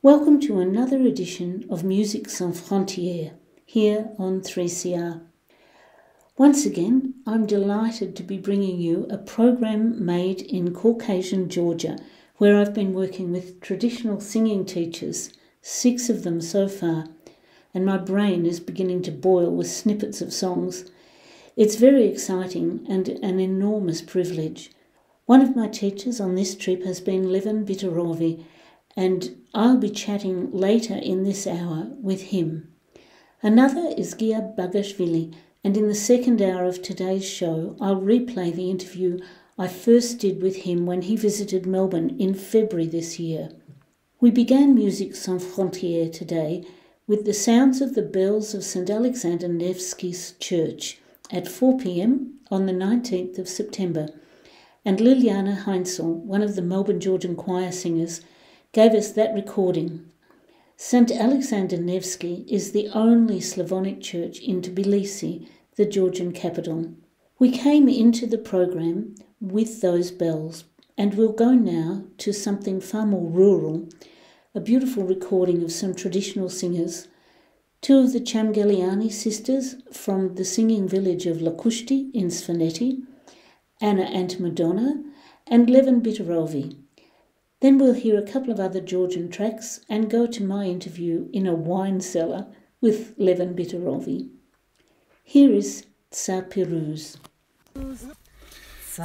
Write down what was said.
Welcome to another edition of Musique Sans Frontières here on 3CR. Once again, I'm delighted to be bringing you a program made in Caucasian Georgia, where I've been working with traditional singing teachers, 6 of them so far, and my brain is beginning to boil with snippets of songs. It's very exciting and an enormous privilege. One of my teachers on this trip has been Levin Bitarovi, and I'll be chatting later in this hour with him. Another is Gia Bagashvili, and in the second hour of today's show, I'll replay the interview I first did with him when he visited Melbourne in February this year. We began Musique Sans Frontières today with the sounds of the bells of St. Alexander Nevsky's Church at 4 p.m. on the 19th of September, and Liliana Heinzel, one of the Melbourne Georgian choir singers, gave us that recording. St. Alexander Nevsky is the only Slavonic church in Tbilisi, the Georgian capital. We came into the program with those bells, and we'll go now to something far more rural, a beautiful recording of some traditional singers, 2 of the Chamgeliani sisters from the singing village of Lakushti in Svaneti, Anna and Madonna, and Levin Bitarovi. Then we'll hear a couple of other Georgian tracks and go to my interview in a wine cellar with Levin Bitarovi. Here is Tsa Piruz.